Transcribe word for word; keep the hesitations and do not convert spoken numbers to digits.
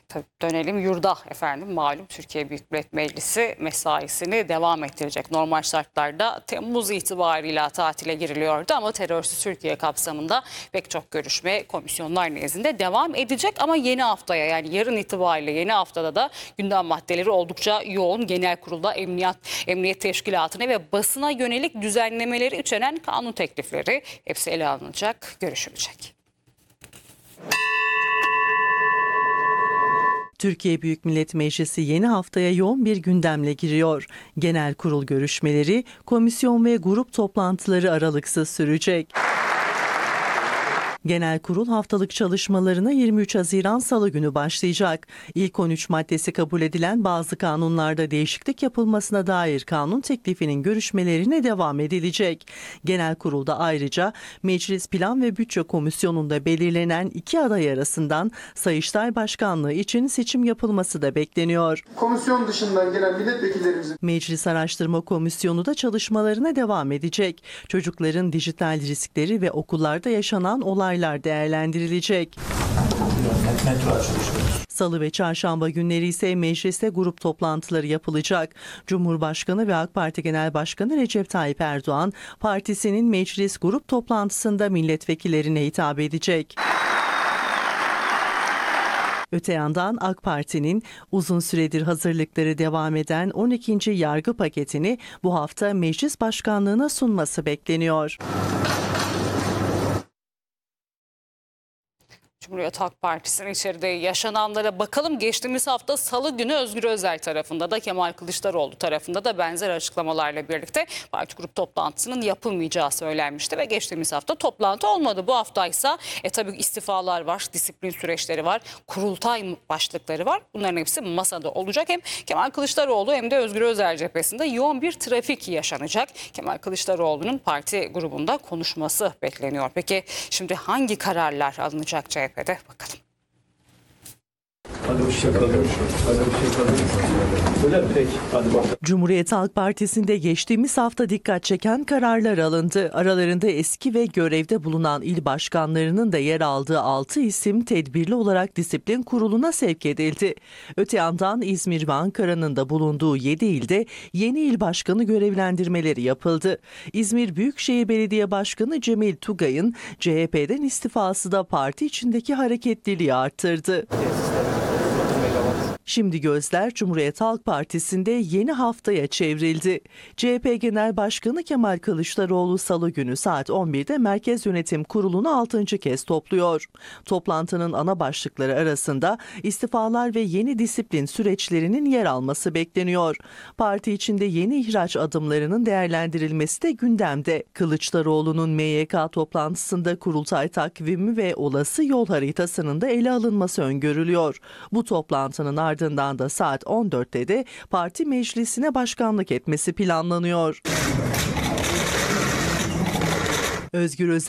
Tabii dönelim yurda efendim. Malum Türkiye Büyük Millet Meclisi mesaisini devam ettirecek. Normal şartlarda Temmuz itibariyle tatile giriliyordu ama terörsüz Türkiye kapsamında pek çok görüşme komisyonlar nezdinde devam edecek. Ama yeni haftaya, yani yarın itibariyle yeni haftada da gündem maddeleri oldukça yoğun. Genel kurulda emniyet, emniyet teşkilatına ve basına yönelik düzenlemeleri içeren kanun teklifleri hepsi ele alınacak, görüşülecek. Türkiye Büyük Millet Meclisi yeni haftaya yoğun bir gündemle giriyor. Genel kurul görüşmeleri, komisyon ve grup toplantıları aralıksız sürecek. Genel kurul haftalık çalışmalarına yirmi üç Haziran Salı günü başlayacak. İlk on üç maddesi kabul edilen bazı kanunlarda değişiklik yapılmasına dair kanun teklifinin görüşmelerine devam edilecek. Genel kurulda ayrıca Meclis Plan ve Bütçe Komisyonu'nda belirlenen iki aday arasından Sayıştay Başkanlığı için seçim yapılması da bekleniyor. Komisyon dışından gelen milletvekillerimizin Meclis Araştırma Komisyonu da çalışmalarına devam edecek. Çocukların dijital riskleri ve okullarda yaşanan olaylar değerlendirilecek. Salı ve çarşamba günleri ise mecliste grup toplantıları yapılacak. Cumhurbaşkanı ve AK Parti Genel Başkanı Recep Tayyip Erdoğan, partisinin meclis grup toplantısında milletvekillerine hitap edecek. Öte yandan AK Parti'nin uzun süredir hazırlıkları devam eden on ikinci yargı paketini bu hafta meclis başkanlığına sunması bekleniyor. Cumhuriyet Halk Partisi'nin içeride yaşananlara bakalım. Geçtiğimiz hafta Salı günü Özgür Özel tarafında da Kemal Kılıçdaroğlu tarafında da benzer açıklamalarla birlikte parti grup toplantısının yapılmayacağı söylenmişti ve geçtiğimiz hafta toplantı olmadı. Bu haftaysa e tabii istifalar var, disiplin süreçleri var, kurultay başlıkları var. Bunların hepsi masada olacak. Hem Kemal Kılıçdaroğlu hem de Özgür Özel cephesinde yoğun bir trafik yaşanacak. Kemal Kılıçdaroğlu'nun parti grubunda konuşması bekleniyor. Peki şimdi hangi kararlar alınacak C H P'de? Bakalım. Hadi hoşçakalın. Hadi hoşçakalın. Öyle mi? Peki. Hadi bakalım. Cumhuriyet Halk Partisi'nde geçtiğimiz hafta dikkat çeken kararlar alındı. Aralarında eski ve görevde bulunan il başkanlarının da yer aldığı altı isim tedbirli olarak disiplin kuruluna sevk edildi. Öte yandan İzmir ve Ankara'nın da bulunduğu yedi ilde yeni il başkanı görevlendirmeleri yapıldı. İzmir Büyükşehir Belediye Başkanı Cemil Tugay'ın C H P'den istifası da parti içindeki hareketliliği arttırdı. Şimdi gözler Cumhuriyet Halk Partisi'nde yeni haftaya çevrildi. C H P Genel Başkanı Kemal Kılıçdaroğlu Salı günü saat on birde Merkez Yönetim Kurulu'nu altıncı kez topluyor. Toplantının ana başlıkları arasında istifalar ve yeni disiplin süreçlerinin yer alması bekleniyor. Parti içinde yeni ihraç adımlarının değerlendirilmesi de gündemde. Kılıçdaroğlu'nun M Y K toplantısında kurultay takvimi ve olası yol haritasının da ele alınması öngörülüyor. Bu toplantının ardından Ardından da saat on dörtte de parti meclisine başkanlık etmesi planlanıyor. Özgür Özel